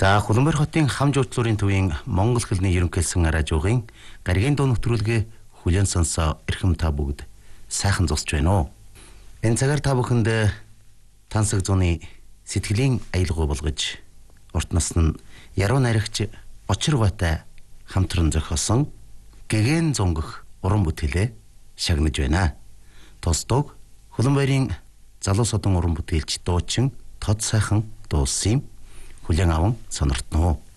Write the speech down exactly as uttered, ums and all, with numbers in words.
За Хуланбар хотын хам жуулчлалын төвийн Монгол хэлний ерөнхийлсөн радиогийн гаригийн дуу нэвтрүүлгээ хүлээн сонсоо эрхэм та бүгд сайхан зогсож байна уу? Энэ цагаар та бүхэнд тансаг зуны сэтгэлийн аялгаа болгож урт насны яруу найрагч Очир Готой хамтран зохиосон гэгэн зунгах уран бүтээлээ шагнаж байна. Тусдаг Хуланбарын залуу содон уран бүтээлч дуучин Тод сайхан дуулсан юм. Хүлээн аван сониртноо.